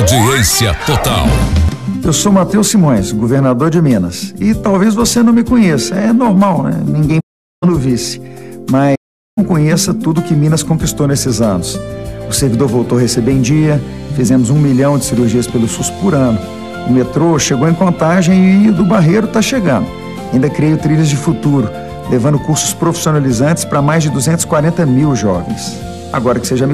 Audiência total. Eu sou Matheus Simões, governador de Minas. E talvez você não me conheça. É normal, né? Ninguém no vice. Mas não conheça tudo que Minas conquistou nesses anos. O servidor voltou a receber em dia, fizemos 1 milhão de cirurgias pelo SUS por ano. O metrô chegou em Contagem e o do Barreiro está chegando. Ainda criei o Trilhas de Futuro, levando cursos profissionalizantes para mais de 240 mil jovens. Agora que você já me